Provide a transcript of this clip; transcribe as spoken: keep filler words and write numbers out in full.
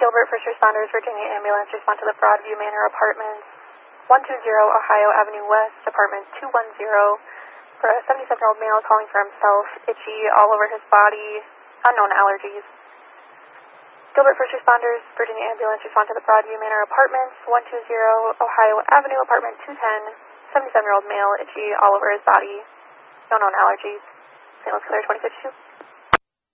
Gilbert First Responders, Virginia Ambulance, respond to the Broadview Manor Apartments, one two zero Ohio Avenue West, apartment two one zero, for a seventy-seven-year-old male calling for himself, itchy all over his body, unknown allergies. Gilbert First Responders, Virginia Ambulance, respond to the Broadview Manor Apartments, one two zero Ohio Avenue, apartment two ten, seventy-seven-year-old male, itchy all over his body, unknown allergies. Saint Louis Clear twenty fifty-two.